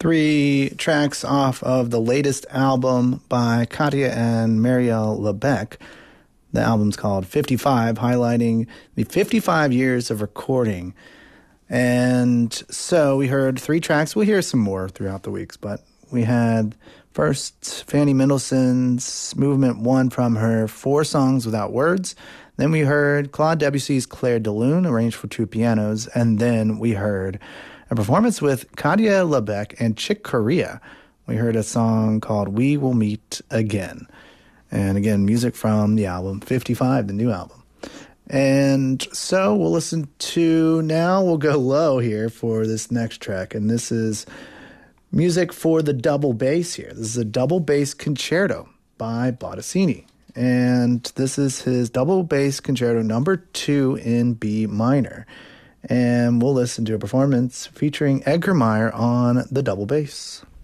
Three tracks off of the latest album by Katya and Marielle Lebec. The album's called 55, highlighting the 55 years of recording. And so we heard three tracks. We'll hear some more throughout the weeks, but we had first Fanny Mendelssohn's Movement 1 from her Four Songs Without Words. Then we heard Claude Debussy's Clair de Lune, arranged for two pianos. And then we heard a performance with Katya Lebec and Chick Corea. We heard a song called We Will Meet Again. And again, music from the album 55, the new album. And so we'll listen to, now we'll go low here for this next track. And this is music for the double bass here. This is a double bass concerto by Bottesini. And this is his double bass concerto number 2 in B minor. And we'll listen to a performance featuring Edgar Meyer on the double bass.